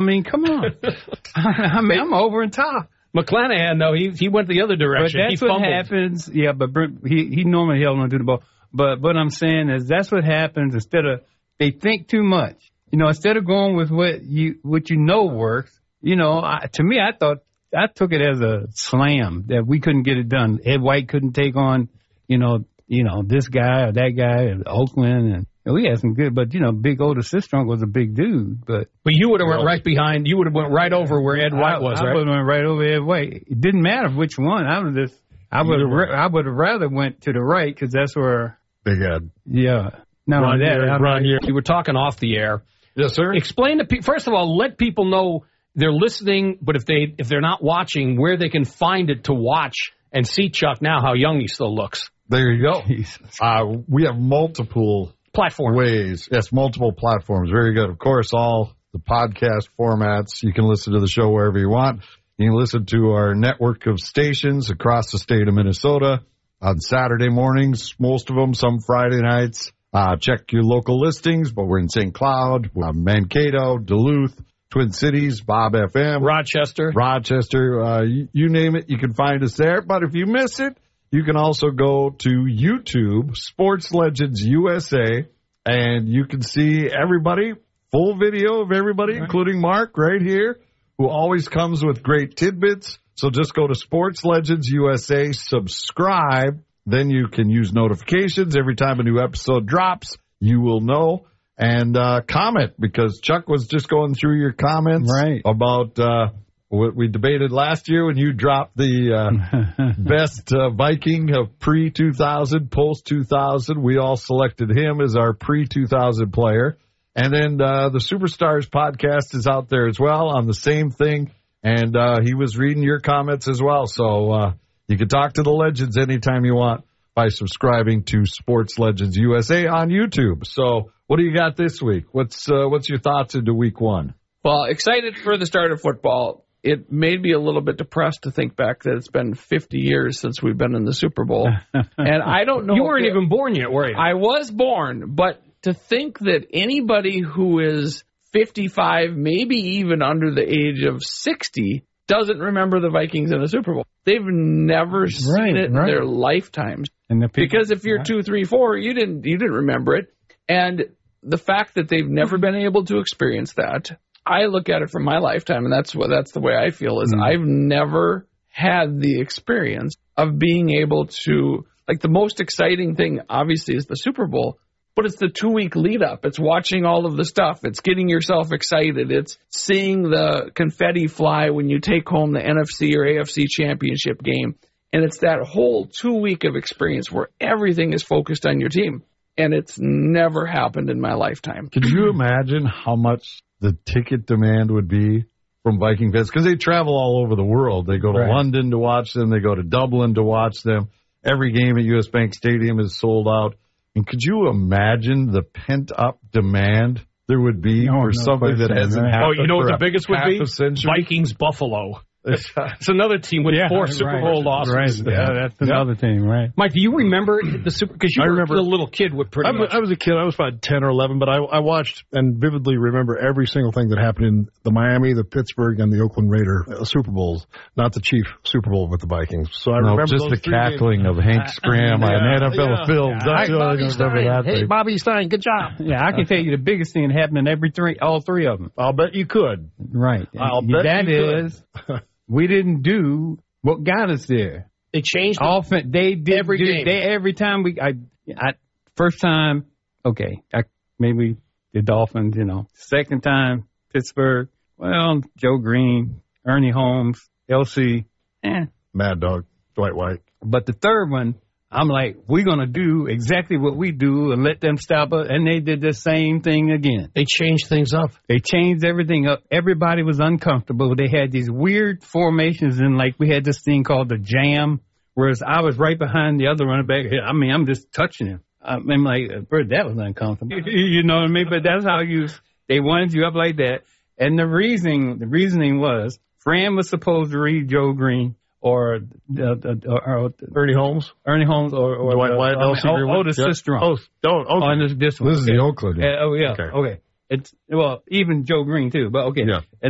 I mean, come on. I'm over and top. McClanahan, though, he went the other direction. But that's what happens. Yeah, but he normally held on to the ball. But what I'm saying is that's what happens they think too much. Instead of going with what you works, to me, I took it as a slam that we couldn't get it done. Ed White couldn't take on, this guy or that guy in Oakland, and we had some good. But Big Otis Sistrunk was a big dude. But you would have went right behind. You would have went right over where Ed White was. I would have went right over Ed White. It didn't matter which one. I would have rather went to the right because that's where Big Ed. Yeah. No, Ron, you were talking off the air. Yes, sir. Explain first of all, let people know they're listening, but if they're not watching, where they can find it to watch and see Chuck now, how young he still looks. There you go. We have multiple platforms. Ways. Yes, multiple platforms. Very good. Of course, all the podcast formats. You can listen to the show wherever you want. You can listen to our network of stations across the state of Minnesota on Saturday mornings, most of them, some Friday nights. Check your local listings, but we're in St. Cloud, Mankato, Duluth, Twin Cities, Bob FM. Rochester. You name it, you can find us there. But if you miss it, you can also go to YouTube, Sports Legends USA, and you can see everybody, full video of everybody, including Mark right here, who always comes with great tidbits. So just go to Sports Legends USA, subscribe. Then you can use notifications. Every time a new episode drops, you will know. And comment, because Chuck was just going through your comments about what we debated last year when you dropped the best Viking of pre-2000, post-2000. We all selected him as our pre-2000 player. And then the Superstars podcast is out there as well on the same thing. And he was reading your comments as well. So you can talk to the legends anytime you want by subscribing to Sports Legends USA on YouTube. So what do you got this week? What's your thoughts into week one? Well, excited for the start of football. It made me a little bit depressed to think back that it's been 50 years since we've been in the Super Bowl. And I don't know. You weren't even born yet, were you? I was born, but to think that anybody who is 55, maybe even under the age of 60, doesn't remember the Vikings in the Super Bowl. They've never seen it in their lifetimes. Because if you're 2, 3, 4, you didn't remember it. And the fact that they've never been able to experience that, I look at it from my lifetime, and that's the way I feel, is I've never had the experience of being able to, like, the most exciting thing obviously is the Super Bowl, but it's the 2-week lead up. It's watching all of the stuff. It's getting yourself excited. It's seeing the confetti fly when you take home the NFC or AFC championship game. And it's that whole 2-week of experience where everything is focused on your team. And it's never happened in my lifetime. Could you imagine how much the ticket demand would be from Viking fans? Because they travel all over the world. They go to London to watch them. They go to Dublin to watch them. Every game at US Bank Stadium is sold out. And could you imagine the pent-up demand there would be for something that hasn't happened? Oh, you know what the biggest would be? Century? Vikings Buffalo. It's another team with 4 Super Bowl losses. Right. Yeah, that's another team, right? Mike, do you remember the Super? Because you were a little kid with pretty much. I was a kid. I was about 10 or 11, but I watched and vividly remember every single thing that happened in the Miami, the Pittsburgh, and the Oakland Raider Super Bowls. Not the Chief Super Bowl with the Vikings. So I remember just the cackling of Hank Scram on NFL film. Hey, Bobby Stein, good job. Yeah, I can tell you the biggest thing that happened in all three of them. I'll bet you could. Right. We didn't do what got us there. They changed often. They did every game. Every time first time, maybe the Dolphins. Second time Pittsburgh. Well, Joe Green, Ernie Holmes, LC, Mad Dog, Dwight White. But the third one, I'm like, we're going to do exactly what we do and let them stop us. And they did the same thing again. They changed things up. They changed everything up. Everybody was uncomfortable. They had these weird formations, and like we had this thing called the jam, whereas I was right behind the other running back. I mean, I'm just touching him. I'm like, bro, that was uncomfortable. You know what I mean? But that's how they wanted you up like that. And the reasoning was Fran was supposed to read Joe Green. Or Ernie Holmes, or Dwight White, Otis Sistrunk. This is the Oakland. Okay. It's even Joe Green too, but okay. Yeah.